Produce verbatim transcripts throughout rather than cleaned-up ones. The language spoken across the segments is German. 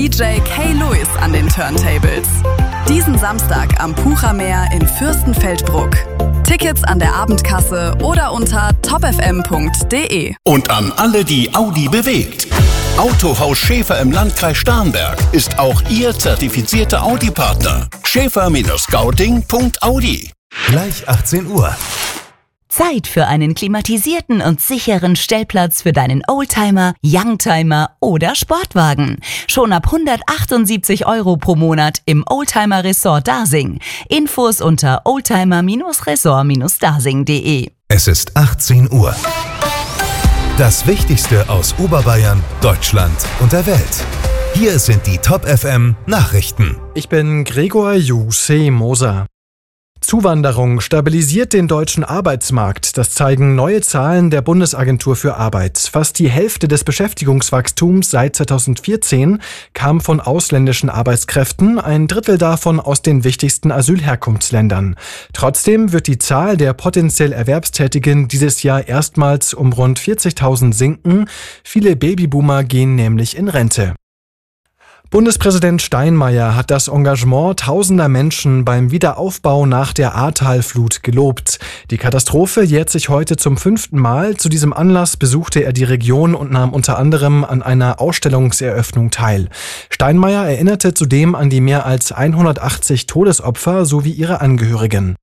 D J Kay Lewis an den Turntables. Diesen Samstag am Puchermeer in Fürstenfeldbruck. Tickets an der Abendkasse oder unter top f m punkt d e. Und an alle, die Audi bewegt. Autohaus Schäfer im Landkreis Starnberg ist auch Ihr zertifizierter Audi-Partner. schäfer Scouting punkt audi. Gleich achtzehn Uhr. Zeit für einen klimatisierten und sicheren Stellplatz für deinen Oldtimer, Youngtimer oder Sportwagen. Schon ab hundertachtundsiebzig Euro pro Monat im Oldtimer Resort Dasing. Infos unter oldtimer Resort dasing punkt d e. Es ist achtzehn Uhr. Das Wichtigste aus Oberbayern, Deutschland und der Welt. Hier sind die Top F M Nachrichten. Ich bin Gregor Jussi Moser. Zuwanderung stabilisiert den deutschen Arbeitsmarkt. Das zeigen neue Zahlen der Bundesagentur für Arbeit. Fast die Hälfte des Beschäftigungswachstums seit zweitausendvierzehn kam von ausländischen Arbeitskräften, ein Drittel davon aus den wichtigsten Asylherkunftsländern. Trotzdem wird die Zahl der potenziell Erwerbstätigen dieses Jahr erstmals um rund vierzigtausend sinken. Viele Babyboomer gehen nämlich in Rente. Bundespräsident Steinmeier hat das Engagement tausender Menschen beim Wiederaufbau nach der Ahrtalflut gelobt. Die Katastrophe jährt sich heute zum fünften Mal. Zu diesem Anlass besuchte er die Region und nahm unter anderem an einer Ausstellungseröffnung teil. Steinmeier erinnerte zudem an die mehr als hundertachtzig Todesopfer sowie ihre Angehörigen.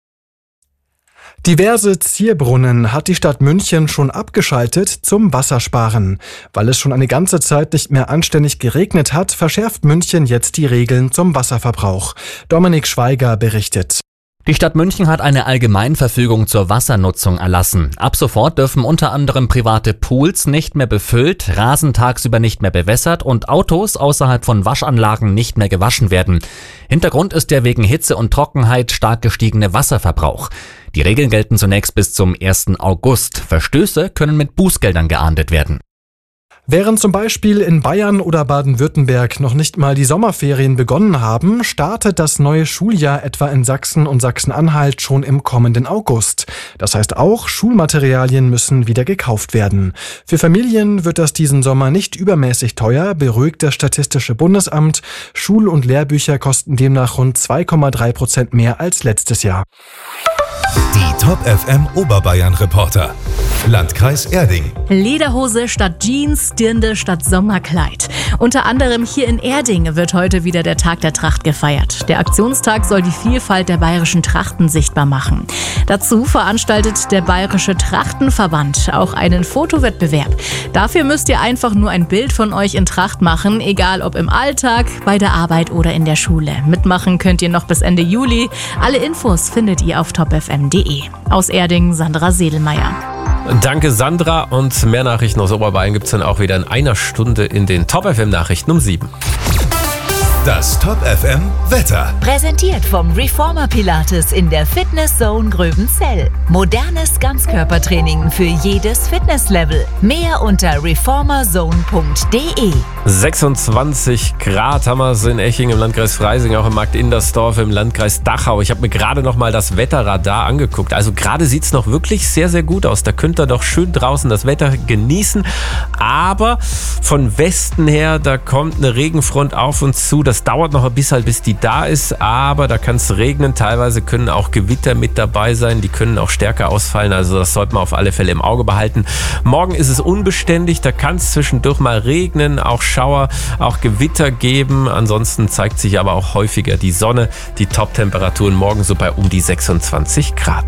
Diverse Zierbrunnen hat die Stadt München schon abgeschaltet zum Wassersparen. Weil es schon eine ganze Zeit nicht mehr anständig geregnet hat, verschärft München jetzt die Regeln zum Wasserverbrauch. Dominik Schweiger berichtet. Die Stadt München hat eine Allgemeinverfügung zur Wassernutzung erlassen. Ab sofort dürfen unter anderem private Pools nicht mehr befüllt, Rasen tagsüber nicht mehr bewässert und Autos außerhalb von Waschanlagen nicht mehr gewaschen werden. Hintergrund ist der wegen Hitze und Trockenheit stark gestiegene Wasserverbrauch. Die Regeln gelten zunächst bis zum ersten August. Verstöße können mit Bußgeldern geahndet werden. Während zum Beispiel in Bayern oder Baden-Württemberg noch nicht mal die Sommerferien begonnen haben, startet das neue Schuljahr etwa in Sachsen und Sachsen-Anhalt schon im kommenden August. Das heißt auch, Schulmaterialien müssen wieder gekauft werden. Für Familien wird das diesen Sommer nicht übermäßig teuer, beruhigt das Statistische Bundesamt. Schul- und Lehrbücher kosten demnach rund zwei Komma drei Prozent mehr als letztes Jahr. Die Top F M Oberbayern Reporter. Landkreis Erding. Lederhose statt Jeans, Dirndl statt Sommerkleid. Unter anderem hier in Erding wird heute wieder der Tag der Tracht gefeiert. Der Aktionstag soll die Vielfalt der bayerischen Trachten sichtbar machen. Dazu veranstaltet der Bayerische Trachtenverband auch einen Fotowettbewerb. Dafür müsst ihr einfach nur ein Bild von euch in Tracht machen, egal ob im Alltag, bei der Arbeit oder in der Schule. Mitmachen könnt ihr noch bis Ende Juli. Alle Infos findet ihr auf top f m punkt d e. Aus Erding, Sandra Sedelmeier. Danke Sandra, und mehr Nachrichten aus Oberbayern gibt es dann auch wieder in einer Stunde in den Top F M Nachrichten um sieben. Das Top F M Wetter. Präsentiert vom Reformer Pilates in der Fitness Zone Gröbenzell. Modernes Ganzkörpertraining für jedes Fitnesslevel. Mehr unter reformerzone punkt d e. sechsundzwanzig Grad haben wir es in Eching im Landkreis Freising, auch im Markt Indersdorf im Landkreis Dachau. Ich habe mir gerade noch mal das Wetterradar angeguckt. Also gerade sieht es noch wirklich sehr, sehr gut aus. Da könnt ihr doch schön draußen das Wetter genießen. Aber von Westen her, da kommt eine Regenfront auf uns zu. Das dauert noch ein bisschen, bis die da ist, aber da kann es regnen. Teilweise können auch Gewitter mit dabei sein. Die können auch stärker ausfallen. Also das sollte man auf alle Fälle im Auge behalten. Morgen ist es unbeständig. Da kann es zwischendurch mal regnen, auch Schauer, auch Gewitter geben. Ansonsten zeigt sich aber auch häufiger die Sonne. Die Top-Temperaturen morgen so bei um die sechsundzwanzig Grad.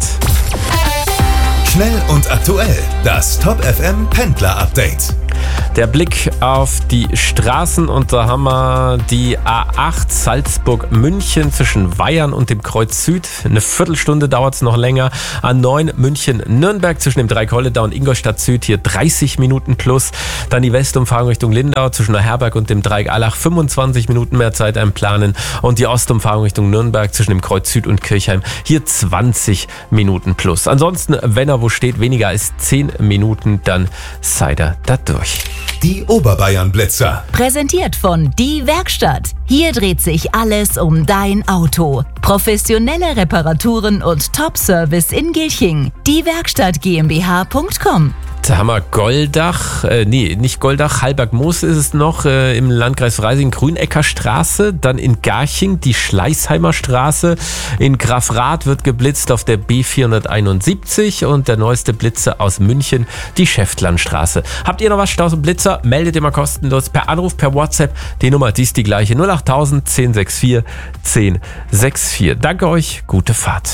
Schnell und aktuell. Das Top F M Pendler Update. Der Blick auf die Straßen, und da haben wir die A acht Salzburg-München zwischen Weyern und dem Kreuz Süd. Eine Viertelstunde dauert es noch länger. A neun München-Nürnberg zwischen dem Dreieck Holledau und Ingolstadt Süd, hier dreißig Minuten plus. Dann die Westumfahrung Richtung Lindau zwischen der Herberg und dem Dreieck Allach, fünfundzwanzig Minuten mehr Zeit einplanen. Und die Ostumfahrung Richtung Nürnberg zwischen dem Kreuz Süd und Kirchheim, hier zwanzig Minuten plus. Ansonsten, wenn er wo steht, weniger als zehn Minuten, dann seid ihr da durch. Die Oberbayern Blitzer. Präsentiert von Die Werkstatt. Hier dreht sich alles um dein Auto. Professionelle Reparaturen und Top-Service in Gilching. die werkstatt g m b h punkt com. Da haben wir Goldach, äh, nee, nicht Goldach, Hallberg-Moos ist es noch, äh, im Landkreis Freising, Grünecker Straße, dann in Garching die Schleißheimer Straße, in Grafrath wird geblitzt auf der B vierhunderteinundsiebzig und der neueste Blitzer aus München, die Schäftlandstraße. Habt ihr noch was, Staus und Blitzer? Meldet ihr mal kostenlos per Anruf, per WhatsApp, die Nummer, die ist die gleiche, null achttausend, zehn sechs vier, zehn sechs vier. Danke euch, gute Fahrt.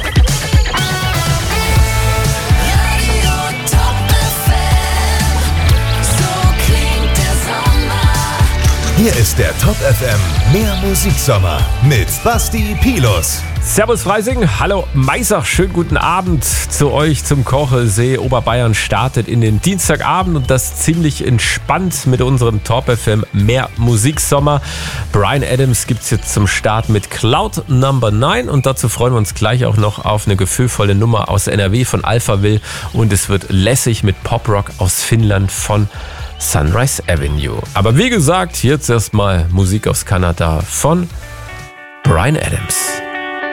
Hier ist der Top F M Mehr Musiksommer mit Basti Pilus. Servus Freising, hallo Maisach, schönen guten Abend zu euch zum Kochelsee. Oberbayern startet in den Dienstagabend und das ziemlich entspannt mit unserem Top F M Mehr Musiksommer. Bryan Adams gibt's jetzt zum Start mit Cloud Number neun und dazu freuen wir uns gleich auch noch auf eine gefühlvolle Nummer aus N R W von Alphaville und es wird lässig mit Poprock aus Finnland von Sunrise Avenue. Aber wie gesagt, jetzt erstmal Musik aus Kanada von Bryan Adams.